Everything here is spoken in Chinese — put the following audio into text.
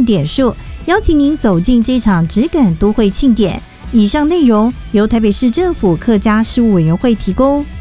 点数，邀请您走进这场质感都会庆典。以上内容由台北市政府客家事务委员会提供。